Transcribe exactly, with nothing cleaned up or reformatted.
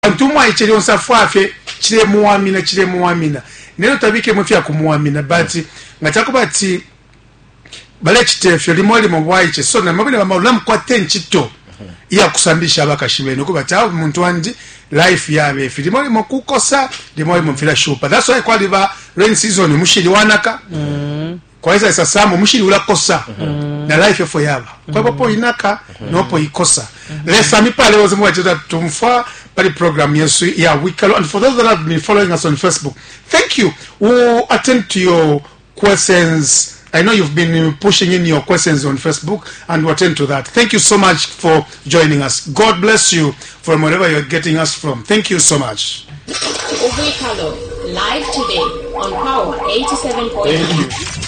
Antumwa icheli onsafafe chile muamina chile muamina. Neno tabike mfya kumuamina but ngachako bati bale chitefyo limoli mobwaiche so na mabine bamaulamu kwa ten chito iya kusambisha abakashibene ko bati muntu wandi life yabe filimoli mokukosa limoli mfila shupa. That's why kwa liba rain season mushiri wanaka mm. Kwa hizo sasamu mushiri ulakosa mm. Na life yafo yaba kwa popo inaka mm. Nopo ikosa mm. Lesa mi pale wazimu wacheta tumfa pali program yesu ya wikalo. And for those that have been following us on Facebook, thank you who attend to your questions. I know you've been pushing in your questions on Facebook and we'll attend to that. Thank you so much for joining us. God bless you from wherever you're getting us from. Thank you so much. Wikalo live today on Power eighty-seven point nine.